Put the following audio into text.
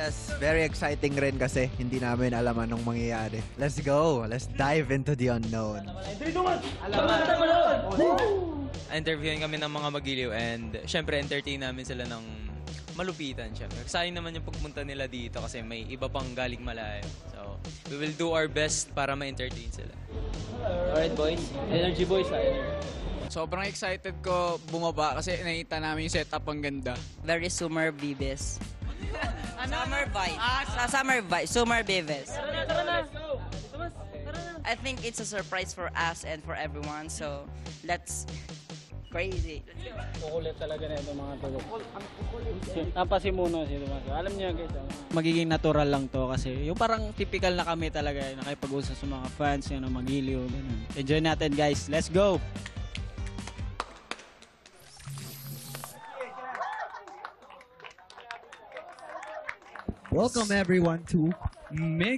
Yes, very exciting rin kasi hindi namin alam anong mangyayari. Let's go. Let's dive into the unknown. Interviewin kami ng mga magiliw and syempre entertain namin sila ng malupitan. Syempre. Sayang naman yung pagpunta nila dito kasi may iba pang galing malayo. So, we will do our best para ma-entertain sila. Alright boys, energy boys. Sobrang excited ko bumaba kasi nakita namin yung setup ang ganda. Very Summer Vives. Summer vibe. Sa Summer vibe. Summer Vives. I think it's a surprise for us and for everyone. So, let's crazy. Kukulit talaga na ito mga tulog. Ang pasimuno si Tomas. Alam niya guys. Magiging natural lang to kasi yung parang typical na kami talaga nakipag-usap sa mga fans, yung magiliw. Ganun. Enjoy natin guys. Let's go! Welcome everyone to Make